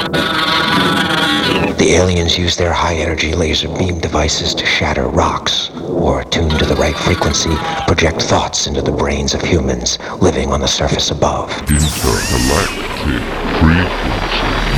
The aliens use their high-energy laser beam devices to shatter rocks, or tuned to the right frequency, project thoughts into the brains of humans living on the surface above. Intergalactic frequency.